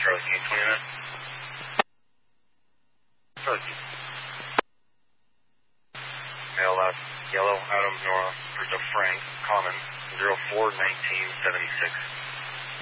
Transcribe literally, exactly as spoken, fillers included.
Charlie King, twenty-nine. Charlie King. Mail out, yellow, Adam, Nora, First of Frank, Common, zero four nineteen seventy-six.